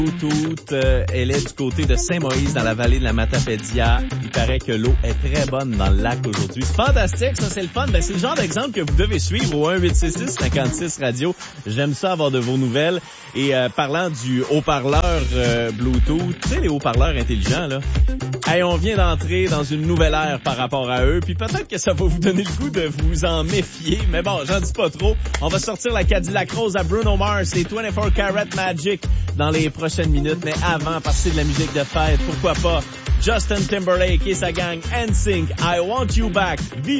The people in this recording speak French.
Bluetooth, elle est du côté de Saint-Moïse dans la vallée de la Matapédia. Il paraît que l'eau est très bonne dans le lac aujourd'hui. C'est fantastique, ça c'est le fun. Ben, c'est le genre d'exemple que vous devez suivre au 1-866-56 radio. J'aime ça avoir de vos nouvelles. Et parlant du haut-parleur Bluetooth, tu sais les haut-parleurs intelligents là. Hey, on vient d'entrer dans une nouvelle ère par rapport à eux, puis peut-être que ça va vous donner le goût de vous en méfier, mais bon, j'en dis pas trop. On va sortir la Cadillac Rose à Bruno Mars et 24 Karat Magic dans les prochaines minutes, mais avant, parce que c'est de la musique de fête, pourquoi pas Justin Timberlake et sa gang NSYNC, I Want You Back.